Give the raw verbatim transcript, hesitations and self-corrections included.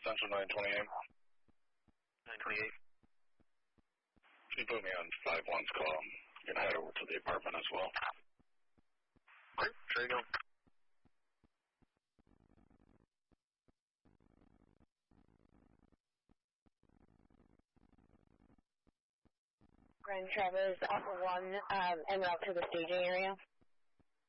Central nine twenty-eight. nine twenty-eight. Can you put me on five one's call? You can head over to the apartment as well. Okay, sure you go. Grand Traverse, Alpha one, um, en route to the staging area.